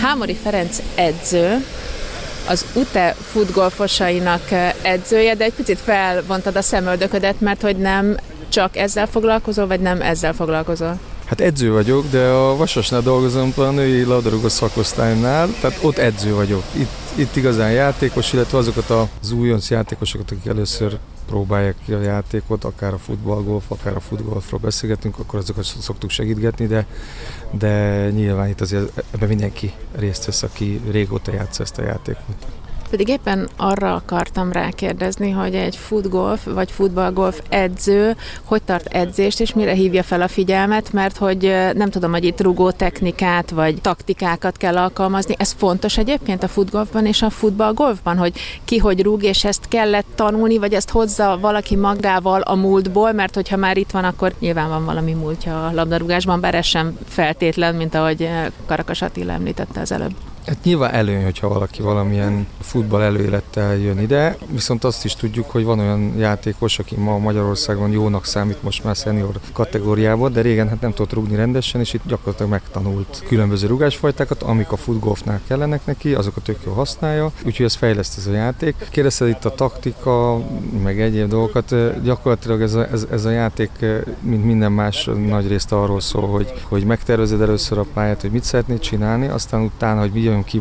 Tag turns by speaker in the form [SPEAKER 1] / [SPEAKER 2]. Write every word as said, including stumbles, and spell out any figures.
[SPEAKER 1] Hámori Ferenc edző, az u té e futgolfosainak edzője, de egy picit felvontad a szemöldöködet, mert hogy nem csak ezzel foglalkozol, vagy nem ezzel foglalkozol?
[SPEAKER 2] Hát edző vagyok, de a Vasasnál dolgozom a női labdarúgó szakosztálynál, tehát ott edző vagyok. Itt, itt igazán játékos, illetve azokat az újonc játékosokat, akik először próbálják ki a játékot, akár a futballgolf, akár a futgolfról beszélgetünk, akkor azokat szoktuk segítgetni, de, de nyilván itt azért ebben mindenki részt vesz, aki régóta játsza ezt a játékot.
[SPEAKER 1] Pedig éppen arra akartam rákérdezni, hogy egy futgolf vagy futballgolf edző hogy tart edzést, és mire hívja fel a figyelmet, mert hogy nem tudom, hogy itt rugó technikát vagy taktikákat kell alkalmazni. Ez fontos egyébként a futgolfban és a futballgolfban, hogy ki hogy rúg, és ezt kellett tanulni, vagy ezt hozza valaki magával a múltból, mert hogyha már itt van, akkor nyilván van valami múltja a labdarúgásban, bár ez sem feltétlen, mint ahogy Karakas Attila említette az előbb.
[SPEAKER 2] Hát nyilván előny, hogyha valaki valamilyen futball előélettel jön ide, viszont azt is tudjuk, hogy van olyan játékos, aki ma Magyarországon jónak számít most már szenior kategóriában, de régen hát nem tudott rúgni rendesen, és itt gyakorlatilag megtanult különböző rugásfajtákat, amik a futgolfnál kellenek neki, azokat tök jól használja, úgyhogy ez fejleszt ez a játék. Kérdezted itt a taktika, meg egyéb dolgokat, gyakorlatilag ez a, ez, ez a játék, mint minden más, nagy részt arról szól, hogy, hogy megtervezed először a pályát, hogy mit szeretnéd csinálni, aztán utána, hogy mi jön ki